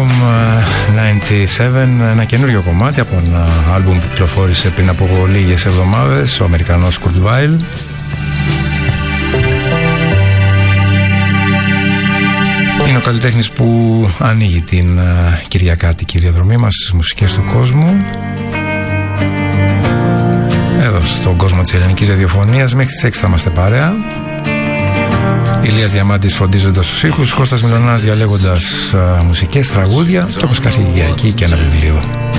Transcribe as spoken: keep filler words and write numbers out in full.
Room ενενήντα επτά, ένα καινούριο κομμάτι από ένα άλμπουμ που κυκλοφόρησε πριν από λίγες εβδομάδες, ο Αμερικανός Kurt Weill. Είναι ο καλλιτέχνης που ανοίγει την κυριακάτικη διαδρομή μας στις μουσικές του κόσμου εδώ στον κόσμο της ελληνικής ραδιοφωνίας. Μέχρι τις έξι θα είμαστε παρέα. Ηλίας Διαμάντης φροντίζοντας τους ήχους, Κώστας Μιλωνάς διαλέγοντας α, μουσικές, τραγούδια και όπως κάθε Κυριακή και ένα βιβλίο.